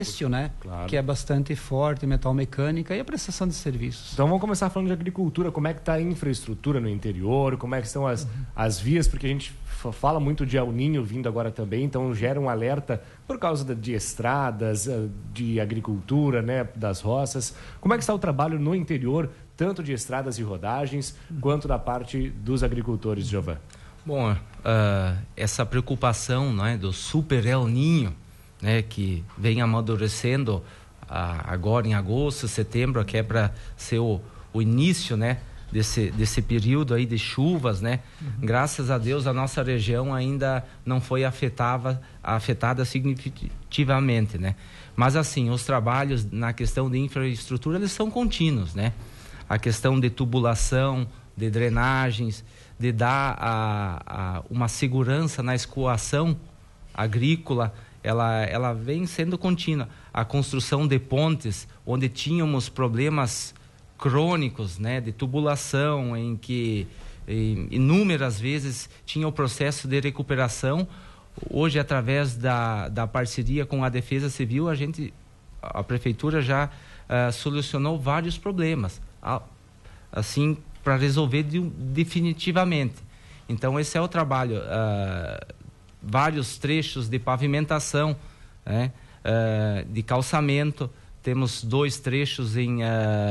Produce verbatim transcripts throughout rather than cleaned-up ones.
né? Claro. Que é bastante forte, metal mecânica e a prestação de serviços. Então vamos começar falando de agricultura. Como é que está a infraestrutura no interior? Como é que estão as, uhum. as vias? Porque a gente fala muito de El Niño vindo agora também, então gera um alerta por causa de, de estradas, de agricultura, né, das roças. Como é que está o trabalho no interior, tanto de estradas e rodagens, uhum. quanto da parte dos agricultores, Giovan? Bom, uh, essa preocupação, né, do super El Niño, né, que vem amadurecendo uh, agora em agosto, setembro, que é para ser o, o início, né, desse, desse período aí de chuvas, né? Uhum. Graças a Deus a nossa região ainda não foi afetada, afetada significativamente, né? Mas assim, os trabalhos na questão de infraestrutura, eles são contínuos, né? A questão de tubulação, de drenagens, de dar a, a, uma segurança na escoação agrícola, ela, ela vem sendo contínua. A construção de pontes, onde tínhamos problemas crônicos, né, de tubulação, em que em, inúmeras vezes tinha o processo de recuperação. Hoje, através da, da parceria com a Defesa Civil, a gente, a Prefeitura já uh, solucionou vários problemas, assim, para resolver de, definitivamente. Então, esse é o trabalho. Uh, vários trechos de pavimentação, né, uh, de calçamento. Temos dois trechos em, uh,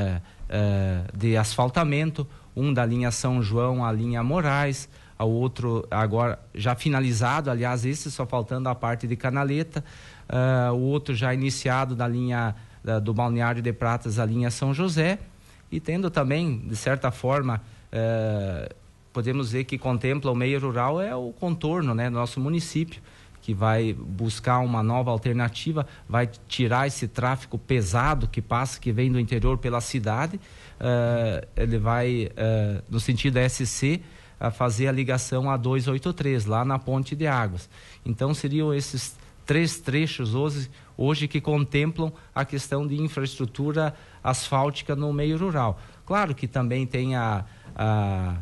uh, de asfaltamento, um da linha São João à linha Moraes, o outro agora já finalizado, aliás, esse só faltando a parte de canaleta, uh, o outro já iniciado da linha uh, do Balneário de Pratas à linha São José, e tendo também, de certa forma, uh, podemos dizer que contempla o meio rural, é o contorno, né, do nosso município, que vai buscar uma nova alternativa, vai tirar esse tráfego pesado que passa, que vem do interior pela cidade, uh, ele vai, uh, no sentido S C, a fazer a ligação a duzentos e oitenta e três, lá na Ponte de Águas. Então, seriam esses três trechos hoje, hoje que contemplam a questão de infraestrutura asfáltica no meio rural. Claro que também tem a, a,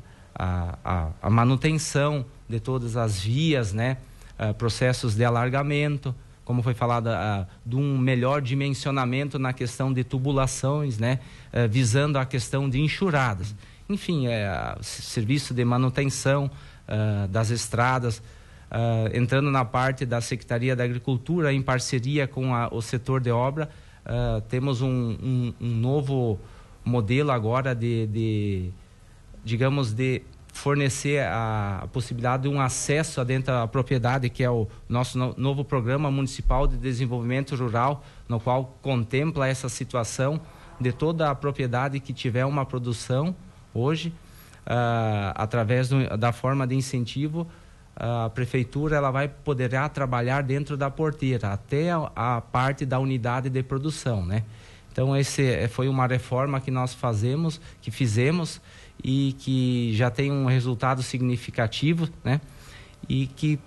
a, a manutenção de todas as vias, né? Uh, processos de alargamento, como foi falado, uh, de um melhor dimensionamento na questão de tubulações, né? Uh, visando a questão de enxurradas. Enfim, é, uh, serviço de manutenção uh, das estradas, uh, entrando na parte da Secretaria da Agricultura, em parceria com a, o setor de obra, uh, temos um, um, um novo modelo agora de, de digamos, de fornecer a, a possibilidade de um acesso dentro da propriedade, que é o nosso no, novo Programa Municipal de Desenvolvimento Rural, no qual contempla essa situação de toda a propriedade que tiver uma produção hoje, uh, através do, da forma de incentivo, uh, a Prefeitura ela vai poderá trabalhar dentro da porteira, até a, a parte da unidade de produção, né? Então, esse foi uma reforma que nós fazemos, que fizemos, e que já tem um resultado significativo, né? E que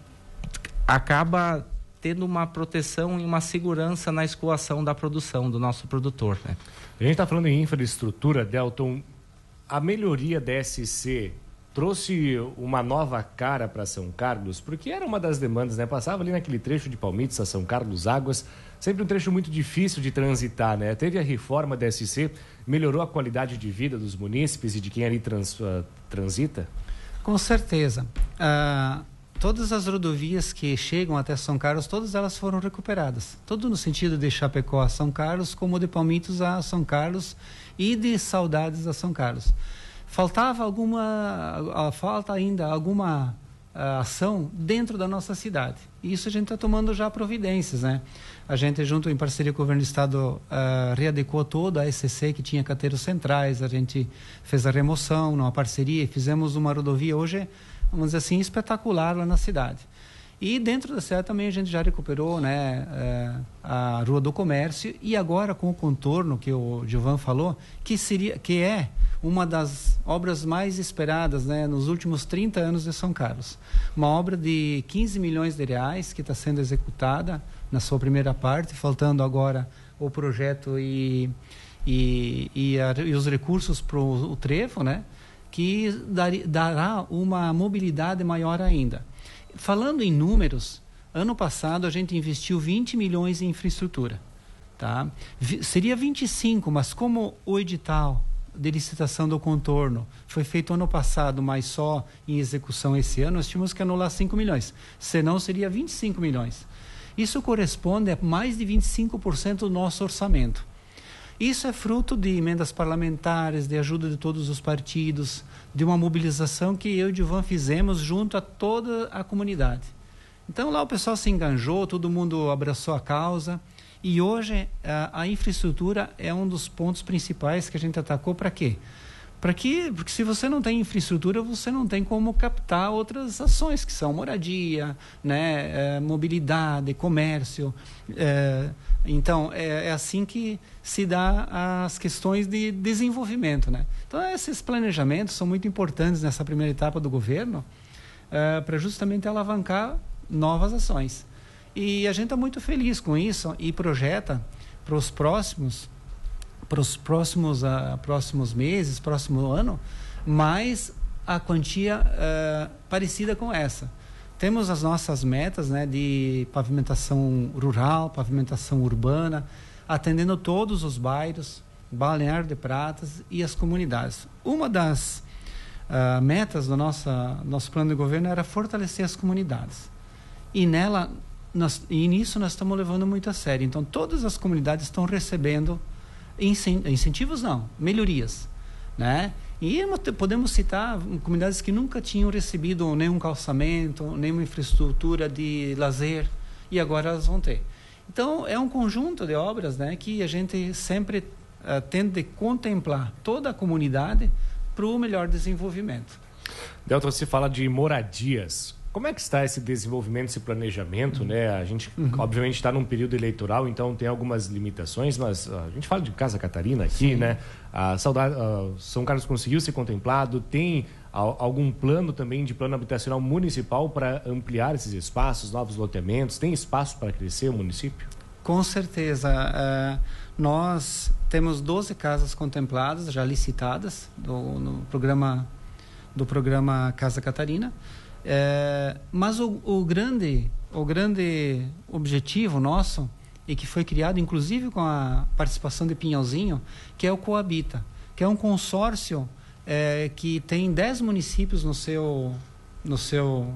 acaba tendo uma proteção e uma segurança na escoação da produção do nosso produtor, né? A gente está falando em infraestrutura, Delton. A melhoria da S C trouxe uma nova cara para São Carlos, porque era uma das demandas, né? Passava ali naquele trecho de Palmites a São Carlos Águas, sempre um trecho muito difícil de transitar, né? Teve a reforma da S C, melhorou a qualidade de vida dos munícipes e de quem ali trans, uh, transita? Com certeza. Uh, todas as rodovias que chegam até São Carlos, todas elas foram recuperadas. Todo no sentido de Chapecó a São Carlos, como de Palmitos a São Carlos e de Saudades a São Carlos. Faltava alguma, uh, falta ainda alguma uh, ação dentro da nossa cidade. E isso a gente está tomando já providências, né? A gente, junto em parceria com o governo do estado, uh, readequou toda a S C que tinha cateiros centrais, a gente fez a remoção numa parceria e fizemos uma rodovia hoje, vamos dizer assim, espetacular lá na cidade. E dentro da cidade também a gente já recuperou, né, uh, a Rua do Comércio, e agora com o contorno que o Giovan falou, que, seria, que é uma das obras mais esperadas, né, nos últimos trinta anos de São Carlos. Uma obra de quinze milhões de reais que está sendo executada na sua primeira parte, faltando agora o projeto e, e, e, a, e os recursos para o trevo, né, que dar, dará uma mobilidade maior ainda. Falando em números, ano passado a gente investiu vinte milhões em infraestrutura. Tá? Vi, seria vinte e cinco, mas como o edital de licitação do contorno foi feito ano passado, mas só em execução esse ano, nós tínhamos que anular cinco milhões. Senão seria vinte e cinco milhões. Isso corresponde a mais de vinte e cinco por cento do nosso orçamento. Isso é fruto de emendas parlamentares, de ajuda de todos os partidos, de uma mobilização que eu e o Gilvan fizemos junto a toda a comunidade. Então lá o pessoal se enganjou, todo mundo abraçou a causa e hoje a, a infraestrutura é um dos pontos principais que a gente atacou. Para quê? Para quê? Porque se você não tem infraestrutura, você não tem como captar outras ações que são moradia, né, é, mobilidade, comércio. É, então, é, é assim que se dá as questões de desenvolvimento, né? Então, esses planejamentos são muito importantes nessa primeira etapa do governo é, para justamente alavancar novas ações. E a gente está muito feliz com isso e projeta para os próximos para os próximos, uh, próximos meses, próximo ano, mais a quantia uh, parecida com essa. Temos as nossas metas, né, de pavimentação rural, pavimentação urbana, atendendo todos os bairros, Balneário de Pratas e as comunidades. Uma das uh, metas do nossa, nosso plano de governo era fortalecer as comunidades. E, nela, nós, e nisso nós estamos levando muito a sério. Então, todas as comunidades estão recebendo incentivos, não, melhorias, né? E podemos citar comunidades que nunca tinham recebido nenhum calçamento, nenhuma infraestrutura de lazer, e agora elas vão ter. Então, é um conjunto de obras, né, que a gente sempre uh, tende a contemplar toda a comunidade para o melhor desenvolvimento. Delton, você fala de moradias. Como é que está esse desenvolvimento, esse planejamento, uhum. né? A gente, uhum. obviamente, está num período eleitoral, então tem algumas limitações, mas uh, a gente fala de Casa Catarina aqui, Sim. né? A saudade, uh, São Carlos conseguiu ser contemplado, tem uh, algum plano também de plano habitacional municipal para ampliar esses espaços, novos loteamentos? Tem espaço para crescer o município? Com certeza. Uh, nós temos doze casas contempladas, já licitadas, do, no programa, do programa Casa Catarina. É, mas o, o, grande, o grande objetivo nosso, e que foi criado inclusive com a participação de Pinhalzinho, que é o Coabita, que é um consórcio é, que tem dez municípios no seu, no seu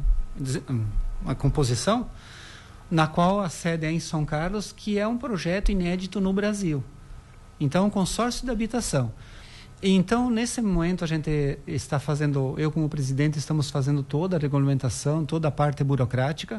uma composição, na qual a sede é em São Carlos, que é um projeto inédito no Brasil. Então, um consórcio de habitação. Então, nesse momento, a gente está fazendo, eu como presidente, estamos fazendo toda a regulamentação, toda a parte burocrática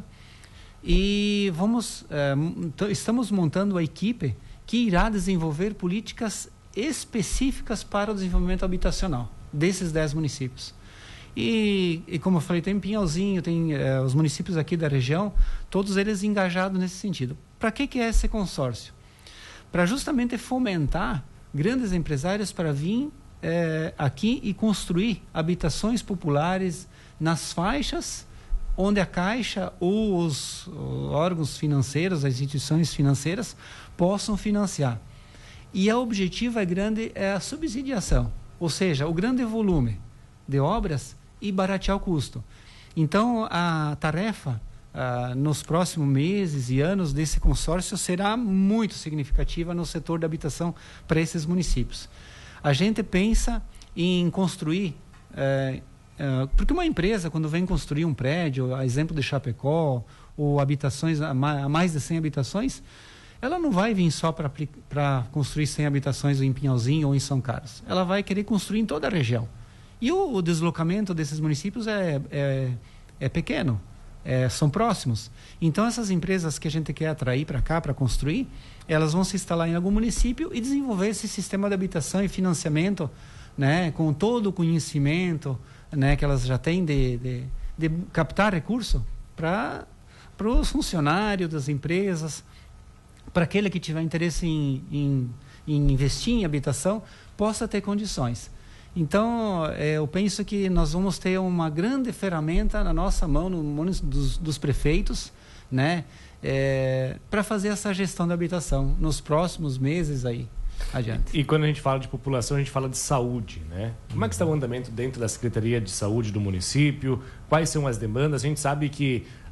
e vamos, é, estamos montando a equipe que irá desenvolver políticas específicas para o desenvolvimento habitacional desses dez municípios. E, e como eu falei, tem Pinhalzinho, tem é, os municípios aqui da região, todos eles engajados nesse sentido. Para que, que é esse consórcio? Para justamente fomentar grandes empresários para vir é, aqui e construir habitações populares nas faixas onde a Caixa ou os, os órgãos financeiros, as instituições financeiras possam financiar. E o objetivo é grande, é a subsidiação, ou seja, o grande volume de obras e baratear o custo. Então, a tarefa Uh, nos próximos meses e anos desse consórcio será muito significativa no setor da habitação para esses municípios. A gente pensa em construir, uh, uh, porque uma empresa, quando vem construir um prédio, a exemplo de Chapecó, ou habitações, a mais de cem habitações, ela não vai vir só para construir cem habitações em Pinhalzinho ou em São Carlos. Ela vai querer construir em toda a região. E o, o deslocamento desses municípios é, é, é pequeno. É, são próximos. Então, essas empresas que a gente quer atrair para cá, para construir, elas vão se instalar em algum município e desenvolver esse sistema de habitação e financiamento, né, com todo o conhecimento, né, que elas já têm de, de, de captar recurso para os funcionários das empresas, para aquele que tiver interesse em, em, em investir em habitação, possa ter condições. Então, é, eu penso que nós vamos ter uma grande ferramenta na nossa mão, no mão dos, dos prefeitos, né, é, para fazer essa gestão da habitação nos próximos meses aí adiante. E quando a gente fala de população, a gente fala de saúde, né? Como é que está o andamento dentro da Secretaria de Saúde do município? Quais são as demandas? A gente sabe que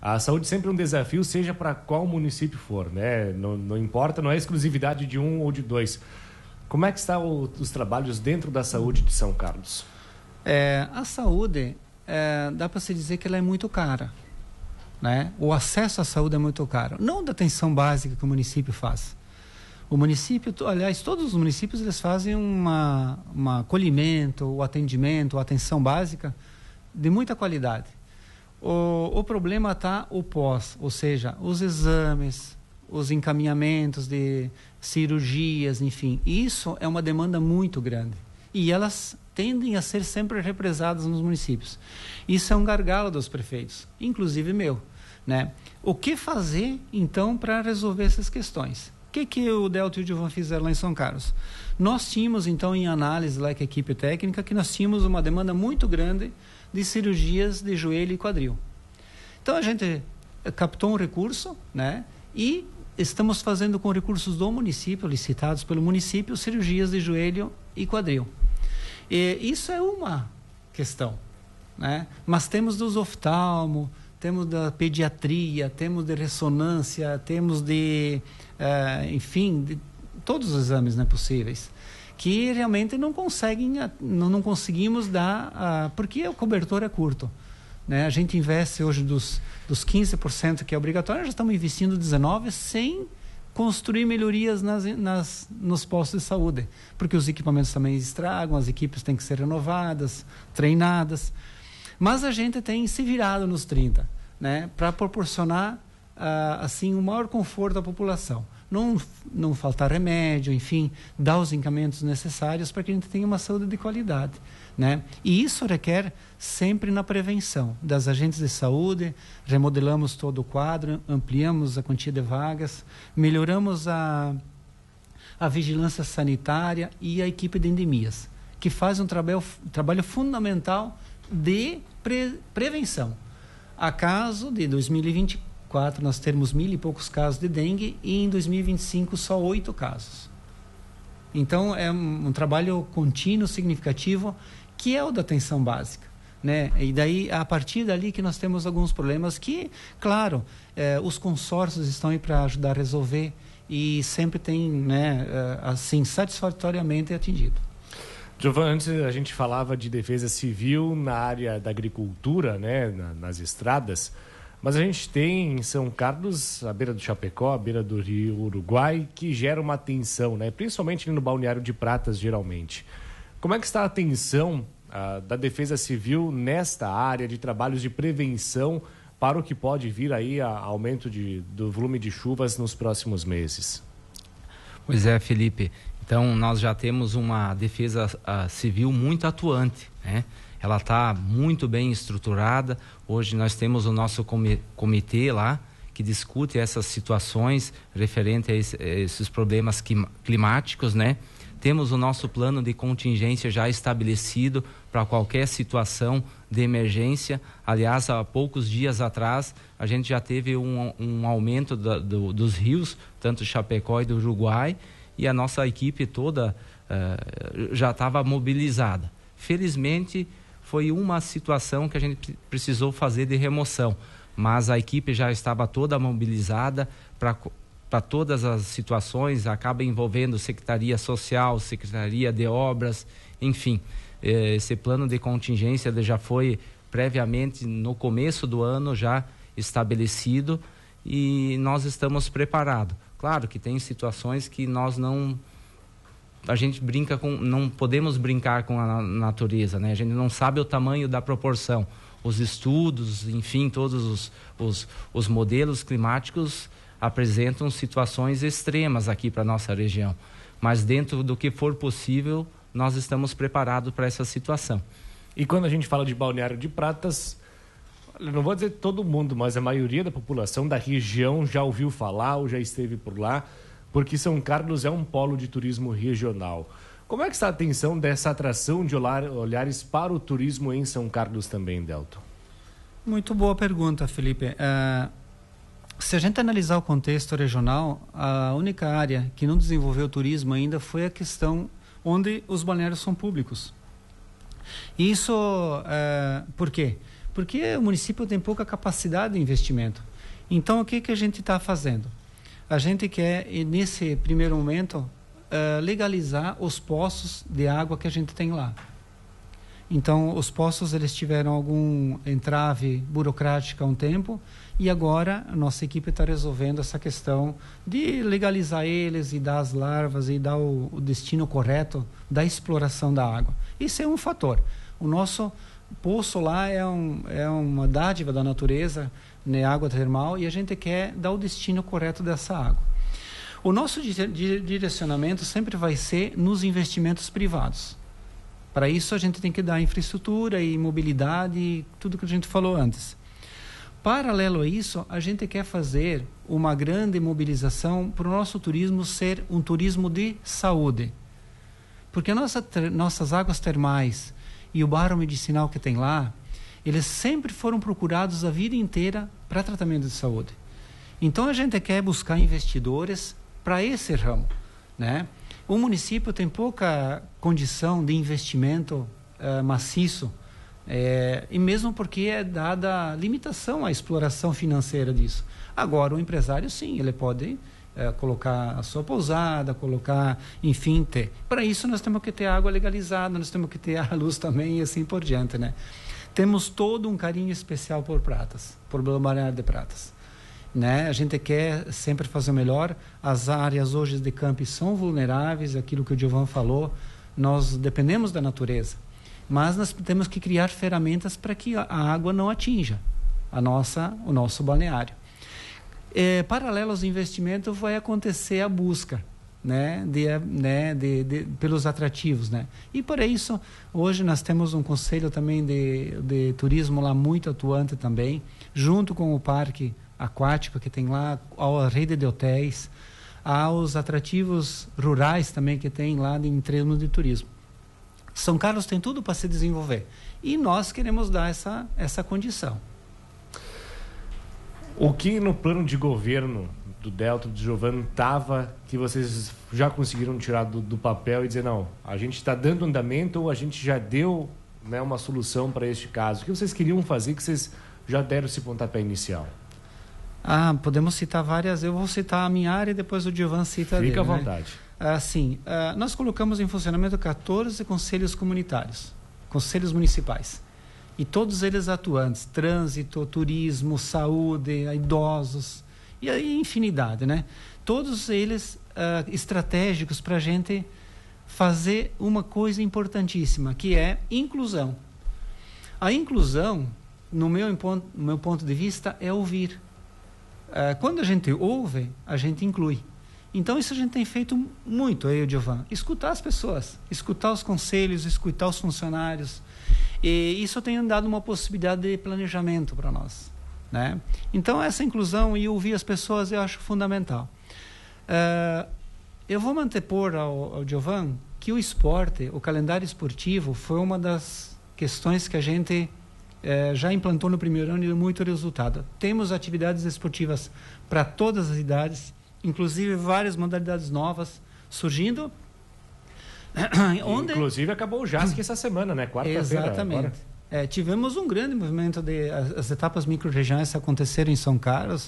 A saúde sempre é um desafio, seja para qual município for, né? Não, não importa, não é exclusividade de um ou de dois. Como é que estão os trabalhos dentro da saúde de São Carlos? É, a saúde, é, dá para se dizer que ela é muito cara, né? O acesso à saúde é muito caro. Não da atenção básica que o município faz. O município, aliás, todos os municípios, eles fazem uma, uma acolhimento, o atendimento, a atenção básica de muita qualidade. O, o problema está o pós, ou seja, os exames, os encaminhamentos de cirurgias, enfim. Isso é uma demanda muito grande. E elas tendem a ser sempre represadas nos municípios. Isso é um gargalo dos prefeitos, inclusive meu, né? O que fazer, então, para resolver essas questões? O que, que o Delto e o Gilvan fizeram lá em São Carlos? Nós tínhamos, então, em análise lá com a equipe técnica, que nós tínhamos uma demanda muito grande de cirurgias de joelho e quadril. Então, a gente captou um recurso, né? E estamos fazendo com recursos do município, licitados pelo município, cirurgias de joelho e quadril. E isso é uma questão, né? Mas temos dos oftalmo, temos da pediatria, temos de ressonância, temos de, uh, enfim, de todos os exames, né, possíveis, que realmente não conseguem, não, não conseguimos dar, uh, porque o cobertor é curto, né? A gente investe hoje dos, dos quinze por cento que é obrigatório, já estamos investindo dezenove por cento sem construir melhorias nas, nas, nos postos de saúde, porque os equipamentos também estragam, as equipes têm que ser renovadas, treinadas, mas a gente tem se virado nos trinta, né, para proporcionar ah, assim, um maior conforto à população, não, não faltar remédio, enfim, dar os encaminhamentos necessários para que a gente tenha uma saúde de qualidade, né? E isso requer sempre na prevenção das agentes de saúde. Remodelamos todo o quadro, ampliamos a quantia de vagas, melhoramos a, a vigilância sanitária e a equipe de endemias, que faz um trabalho, trabalho fundamental de pre, prevenção. A caso de dois mil e vinte e quatro, nós termos mil e poucos casos de dengue e em dois mil e vinte e cinco só oito casos. Então, é um, um trabalho contínuo, significativo, que é o da atenção básica, né? E daí, a partir dali que nós temos alguns problemas que, claro, eh, os consórcios estão aí para ajudar a resolver e sempre tem, né, eh, assim, satisfatoriamente atingido. Gilvan, antes a gente falava de defesa civil na área da agricultura, né, na, nas estradas, mas a gente tem em São Carlos, à beira do Chapecó, à beira do Rio Uruguai, que gera uma atenção, né, principalmente no balneário de Pratas, geralmente. Como é que está a atenção ah, da defesa civil nesta área de trabalhos de prevenção para o que pode vir aí a aumento de, do volume de chuvas nos próximos meses? Pois é, Felipe. Então, nós já temos uma defesa uh, civil muito atuante, né? Ela está muito bem estruturada. Hoje nós temos o nosso comitê lá, que discute essas situações referentes a, esse, a esses problemas climáticos, né? Temos o nosso plano de contingência já estabelecido para qualquer situação de emergência. Aliás, há poucos dias atrás, a gente já teve um, um aumento da, do, dos rios, tanto Chapecó e do Uruguai, e a nossa equipe toda uh, já estava mobilizada. Felizmente, foi uma situação que a gente precisou fazer de remoção, mas a equipe já estava toda mobilizada para para todas as situações, acaba envolvendo Secretaria Social, Secretaria de Obras, enfim. Esse plano de contingência já foi previamente no começo do ano já estabelecido e nós estamos preparados. Claro que tem situações que nós não... A gente brinca com... Não podemos brincar com a natureza, né? A gente não sabe o tamanho da proporção. Os estudos, enfim, todos os, os, os modelos climáticos apresentam situações extremas aqui para a nossa região. Mas dentro do que for possível, nós estamos preparados para essa situação. E quando a gente fala de Balneário de Pratas, não vou dizer todo mundo, mas a maioria da população da região já ouviu falar ou já esteve por lá, porque São Carlos é um polo de turismo regional. Como é que está a atenção dessa atração de olhar, olhares para o turismo em São Carlos também, Delton? Muito boa pergunta, Felipe. Uh... Se a gente analisar o contexto regional, a única área que não desenvolveu turismo ainda foi a questão onde os balneários são públicos. Isso, é, por quê? porque o município tem pouca capacidade de investimento. Então, o que, que a gente está fazendo? A gente quer, nesse primeiro momento, uh, legalizar os poços de água que a gente tem lá. Então, os poços, eles tiveram algum entrave burocrático há um tempo, e agora a nossa equipe está resolvendo essa questão de legalizar eles e dar as larvas e dar o, o destino correto da exploração da água. Isso é um fator. O nosso poço lá é, um, é uma dádiva da natureza, né, água termal, e a gente quer dar o destino correto dessa água. O nosso di- di- direcionamento sempre vai ser nos investimentos privados. Para isso a gente tem que dar infraestrutura e mobilidade e tudo que a gente falou antes. Paralelo a isso, a gente quer fazer uma grande mobilização para o nosso turismo ser um turismo de saúde. Porque nossa, ter, nossas águas termais e o barro medicinal que tem lá, eles sempre foram procurados a vida inteira para tratamento de saúde. Então a gente quer buscar investidores para esse ramo, né? O município tem pouca condição de investimento uh, maciço, é, e mesmo porque é dada limitação à exploração financeira disso. Agora, o empresário, sim, ele pode é, colocar a sua pousada, colocar, enfim, ter. Para isso, nós temos que ter água legalizada, nós temos que ter a luz também e assim por diante, né? Temos todo um carinho especial por Pratas, por Balneário de Pratas. Né? A gente quer sempre fazer o melhor. As áreas hoje de camping são vulneráveis, aquilo que o Giovan falou, nós dependemos da natureza. Mas nós temos que criar ferramentas para que a água não atinja a nossa, o nosso balneário. É, paralelo aos investimentos, vai acontecer a busca, né, de, né, de, de, pelos atrativos. Né? E por isso, hoje nós temos um conselho também de, de turismo lá muito atuante também, junto com o parque aquático que tem lá, a rede de hotéis, aos atrativos rurais também que tem lá em termos de turismo. São Carlos tem tudo para se desenvolver e nós queremos dar essa, essa condição. O que no plano de governo do Delta, do Giovanni, estava que vocês já conseguiram tirar do, do papel e dizer, não, a gente está dando andamento ou a gente já deu, né, uma solução para este caso? O que vocês queriam fazer que vocês já deram esse pontapé inicial? Ah, podemos citar várias, eu vou citar a minha área e depois o Giovanni cita dele. Fica à né? vontade. Ah, sim, ah, nós colocamos em funcionamento catorze conselhos comunitários, conselhos municipais, e todos eles atuantes, trânsito, turismo, saúde, idosos, e aí infinidade, né? Todos eles ah, estratégicos para a gente fazer uma coisa importantíssima, que é inclusão. A inclusão, no meu, no meu ponto de vista, é ouvir. Ah, quando a gente ouve, a gente inclui. Então, isso a gente tem feito muito, eu e o Giovan. Escutar as pessoas, escutar os conselhos, escutar os funcionários. E isso tem dado uma possibilidade de planejamento para nós. Né? Então, essa inclusão e ouvir as pessoas eu acho fundamental. Uh, eu vou mantepor ao, ao Giovan que o esporte, o calendário esportivo, foi uma das questões que a gente uh, já implantou no primeiro ano e deu muito resultado. Temos atividades esportivas para todas as idades, inclusive várias modalidades novas surgindo. Onde... Inclusive acabou o J A S C essa semana, né? Quarta-feira. Exatamente. É, tivemos um grande movimento de as, as etapas micro-regionais aconteceram em São Carlos,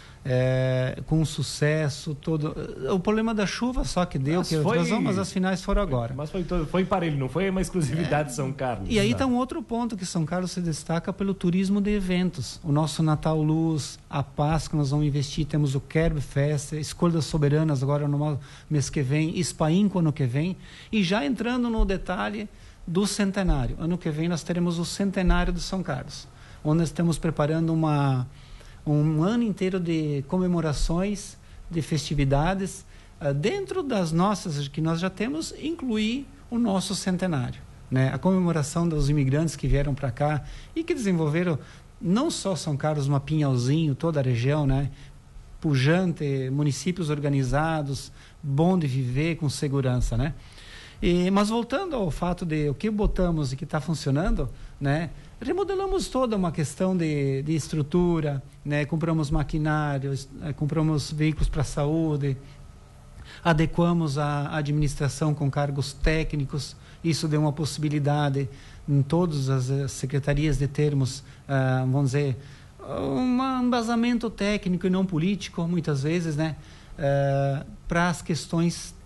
é, com sucesso todo. O problema da chuva só que deu, mas que foi... atrasou, mas as finais foram agora. Mas foi, foi parelho, não foi uma exclusividade é... de São Carlos. E aí está um outro ponto que São Carlos se destaca pelo turismo de eventos. O nosso Natal Luz, a Páscoa, nós vamos investir, temos o Kerb Fest, Escolhas Soberanas agora no mês que vem, Espainco ano que vem, e já entrando no detalhe do centenário. Ano que vem nós teremos o centenário de São Carlos, onde nós estamos preparando uma, um ano inteiro de comemorações, de festividades, uh, dentro das nossas, que nós já temos, incluir o nosso centenário. Né? A comemoração dos imigrantes que vieram para cá e que desenvolveram não só São Carlos, mas Pinhalzinho, toda a região, né? Pujante, municípios organizados, bom de viver, com segurança, né? E, mas voltando ao fato de o que botamos e que está funcionando, né? Remodelamos toda uma questão de, de estrutura, né? Compramos maquinários, compramos veículos para a saúde, adequamos a administração com cargos técnicos. Isso deu uma possibilidade em todas as secretarias de termos, uh, vamos dizer, um embasamento técnico e não político, muitas vezes, né? Uh, para as questões